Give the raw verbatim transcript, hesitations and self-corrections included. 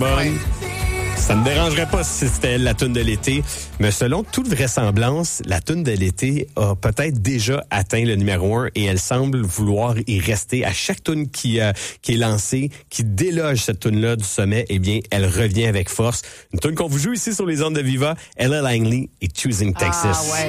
bonne. Ouais. Ça ne me dérangerait pas si c'était la toune de l'été, mais selon toute vraisemblance, la toune de l'été a peut-être déjà atteint le numéro un et elle semble vouloir y rester. À chaque toune qui, euh, qui est lancée, qui déloge cette toune-là du sommet, eh bien, elle revient avec force. Une toune qu'on vous joue ici sur les ondes de Viva, Ella Langley et Choosing Texas. Ah ouais.